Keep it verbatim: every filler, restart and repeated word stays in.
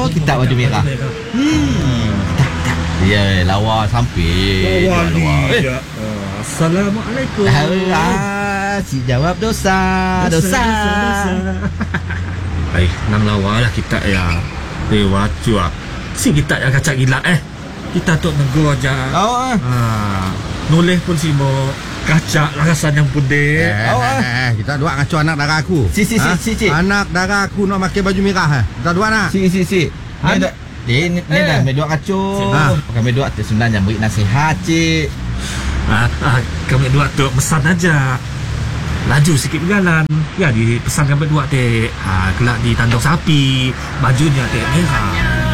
kita baju merah. Hmm. Tak, tak. Ya, lawa sampai. Lawa Lawa. ni. Eh. Oh, Assalamualaikum. Ah, si jawab dosa, dosa. Baik, nang lawa lah kita ya. Dewa cua. Si kita yang kacak gila eh. Kita tu nego aja. Oh, ah. Ah, nulis pun si mo kacak lakasan yang putih. Eh, Oh, eh, eh, kita dua ngaco anak darah aku. Si, si, si, Ha? si, si. Anak darah aku nak pakai baju merah. Eh? Kita dua nak. Si, si, si. Ni Ad- dah, ni, ni Eh. dah medok kacau. Ha. Kami dua tu sebenarnya beri nasihat, cik. Ah, ah, kami dua tu pesan aja. Laju sikit berjalan. Ya, dipesan kami dua teh. Ah, kelak di tanduk sapi. Bajunya teh merah.